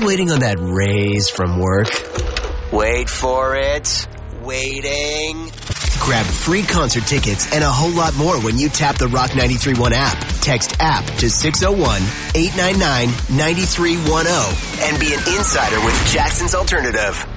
waiting on that raise from work? Wait for it. Waiting. Grab free concert tickets and a whole lot more when you tap the Rock 93.1 app. Text app to 601-899-9310 and be an insider with Jackson's Alternative.